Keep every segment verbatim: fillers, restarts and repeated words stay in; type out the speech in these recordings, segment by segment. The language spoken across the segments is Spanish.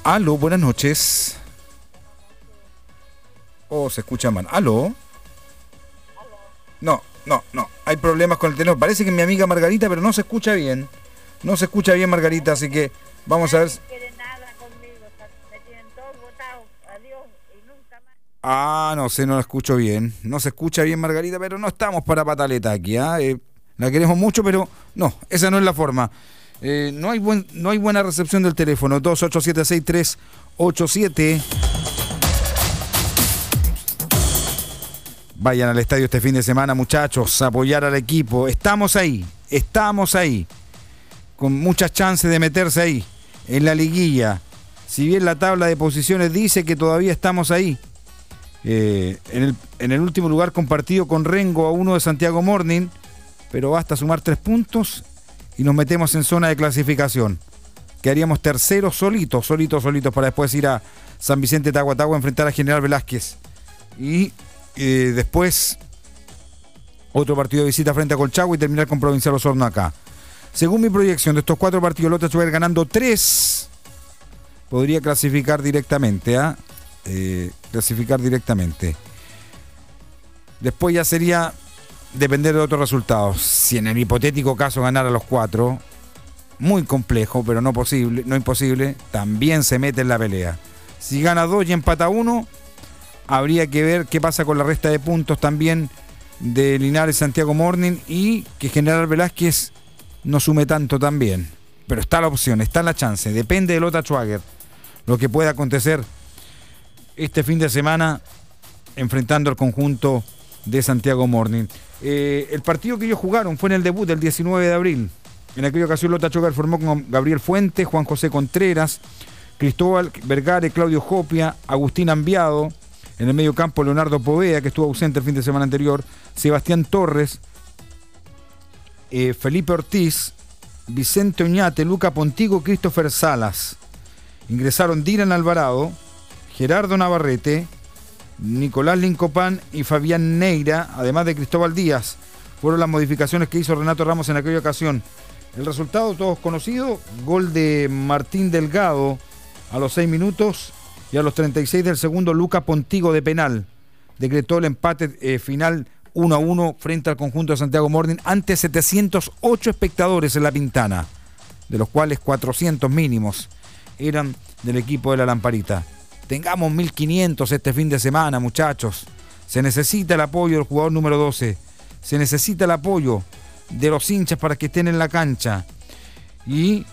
Aló, buenas noches. Oh, se escucha mal. ¿Aló? No, no, no. Hay problemas con el teléfono. Parece que es mi amiga Margarita, pero no se escucha bien. No se escucha bien, Margarita, así que vamos a ver. No quiere nada conmigo. Me tienen todos votados. Adiós y nunca más. Ah, no sé, no la escucho bien. No se escucha bien, Margarita, pero no estamos para pataleta aquí, ¿ah? ¿eh? La queremos mucho, pero no, esa no es la forma. Eh, no hay buen, no hay buena recepción del teléfono. dos ocho siete seis tres ocho siete. Vayan al estadio este fin de semana, muchachos, a apoyar al equipo. Estamos ahí, estamos ahí, con muchas chances de meterse ahí, en la liguilla. Si bien la tabla de posiciones dice que todavía estamos ahí, eh, en, el, en el último lugar compartido con Rengo a uno de Santiago Morning, pero basta sumar tres puntos y nos metemos en zona de clasificación. Quedaríamos terceros solitos, solitos, solitos, para después ir a San Vicente Tahuatahua a enfrentar a General Velázquez. Y eh, después otro partido de visita frente a Colchagua y terminar con Provincial Osorno acá. Según mi proyección, de estos cuatro partidos, Lota Schwager ganando tres, podría clasificar directamente, ¿ah? ¿eh? Clasificar directamente. Después ya sería depender de otros resultados. Si en el hipotético caso ganara los cuatro, muy complejo, pero no posible, no imposible, también se mete en la pelea. Si gana dos y empata uno, habría que ver qué pasa con la resta de puntos también de Linares Santiago Morning y que General Velázquez no sume tanto también. Pero está la opción, está la chance, depende de Lota Schwager lo que pueda acontecer este fin de semana enfrentando al conjunto de Santiago Morning. Eh, el partido que ellos jugaron fue en el debut del diecinueve de abril. En aquella ocasión Lota Schwager formó con Gabriel Fuentes, Juan José Contreras, Cristóbal Vergara, Claudio Jopia, Agustín Ambiado. En el medio campo Leonardo Poveda, que estuvo ausente el fin de semana anterior, Sebastián Torres, eh, Felipe Ortiz, Vicente Oñate, Luca Pontigo, Christopher Salas. Ingresaron Dylan Alvarado, Gerardo Navarrete, Nicolás Lincopán y Fabián Neira, además de Cristóbal Díaz. Fueron las modificaciones que hizo Renato Ramos en aquella ocasión. El resultado, todos conocidos, gol de Martín Delgado a los seis minutos y a los treinta y seis del segundo, Luca Pontigo de penal decretó el empate eh, final uno a uno frente al conjunto de Santiago Morning ante setecientos ocho espectadores en La Pintana, de los cuales cuatrocientos mínimos eran del equipo de La Lamparita. Tengamos mil quinientos este fin de semana, muchachos. Se necesita el apoyo del jugador número doce. Se necesita el apoyo de los hinchas para que estén en la cancha. Y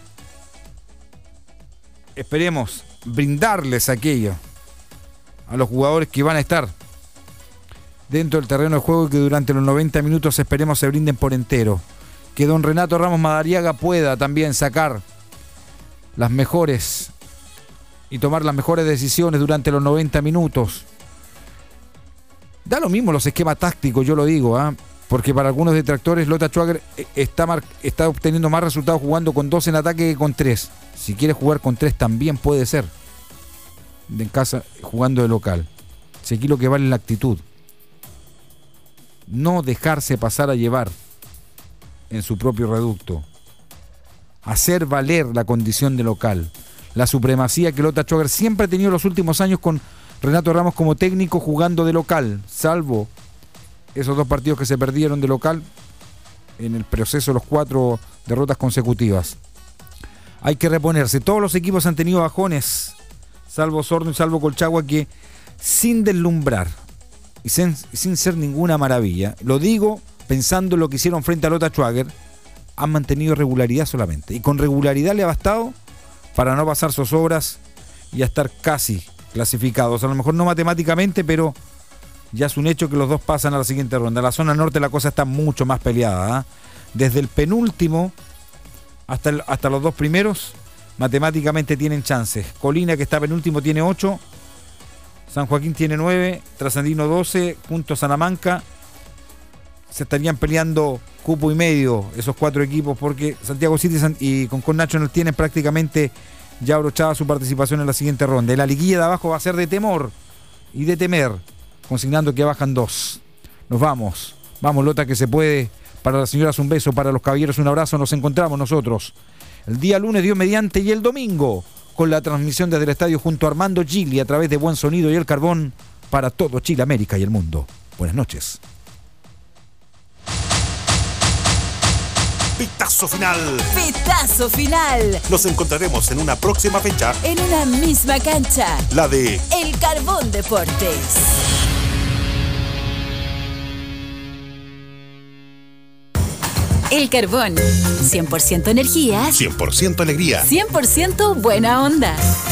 esperemos brindarles aquello a los jugadores que van a estar dentro del terreno de juego y que durante los noventa minutos esperemos se brinden por entero. Que don Renato Ramos Madariaga pueda también sacar las mejores y tomar las mejores decisiones durante los noventa minutos. Da lo mismo los esquemas tácticos, yo lo digo, ¿eh? Porque para algunos detractores Lota Schwager está, mar- está obteniendo más resultados jugando con dos en ataque que con tres. Si quiere jugar con tres también puede ser. En casa, jugando de local. Si aquí lo que vale es la actitud. No dejarse pasar a llevar en su propio reducto. Hacer valer la condición de local. La supremacía que Lota Schwager siempre ha tenido en los últimos años con Renato Ramos como técnico jugando de local, salvo esos dos partidos que se perdieron de local en el proceso de los cuatro derrotas consecutivas. Hay que reponerse. Todos los equipos han tenido bajones, salvo Osorno y salvo Colchagua, que sin deslumbrar y sin, sin ser ninguna maravilla, lo digo pensando en lo que hicieron frente a Lota Schwager, han mantenido regularidad solamente. Y con regularidad le ha bastado para no pasar zozobras y a estar casi clasificados. A lo mejor no matemáticamente, pero ya es un hecho que los dos pasan a la siguiente ronda. En la zona norte la cosa está mucho más peleada, ¿eh? Desde el penúltimo hasta, el, hasta los dos primeros, matemáticamente tienen chances. Colina, que está penúltimo, tiene ocho. San Joaquín tiene nueve. Trasandino doce. Junto a Salamanca. Se estarían peleando cupo y medio esos cuatro equipos, porque Santiago City y Concon National tienen prácticamente ya abrochada su participación en la siguiente ronda. Y la liguilla de abajo va a ser de temor y de temer, consignando que bajan dos. Nos vamos. Vamos, Lota, que se puede. Para las señoras un beso, para los caballeros un abrazo. Nos encontramos nosotros el día lunes, Dios mediante, y el domingo con la transmisión desde el estadio junto a Armando Gigli a través de Buen Sonido y El Carbón para todo Chile, América y el mundo. Buenas noches. Pitazo final. Pitazo final. Nos encontraremos en una próxima fecha. En una misma cancha. La de El Carbón Deportes. El Carbón. cien por ciento energía. cien por ciento alegría. cien por ciento buena onda.